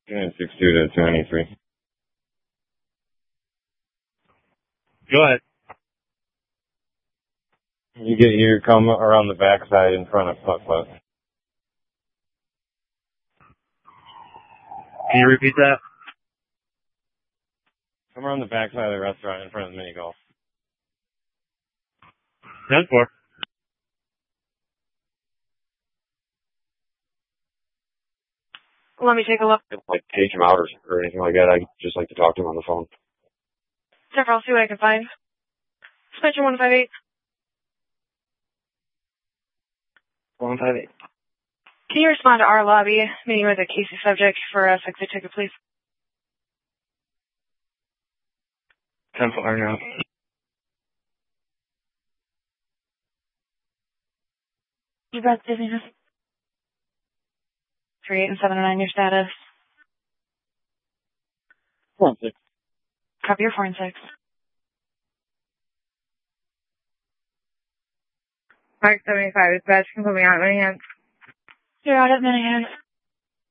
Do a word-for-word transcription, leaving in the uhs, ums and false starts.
two nine six two to two ninety-three. Go ahead. You get here, come around the backside in front of Putt Putt. Can you repeat that? Come around the backside of the restaurant in front of the mini golf. ten four. Let me take a look. Like take him out or, or anything like that. I'd just like to talk to him on the phone. Jennifer, I'll see what I can find. Extension one five eight. one five eight. Can you respond to our lobby meeting with a Casey subject for a sexy ticket, please? ten four now. You got dizziness. Three eight and seven and nine. Your status. Four and six. Copy your four and six. Mark seventy-five is best. Can put me on at Minnehaven. You're out at Minnehaven.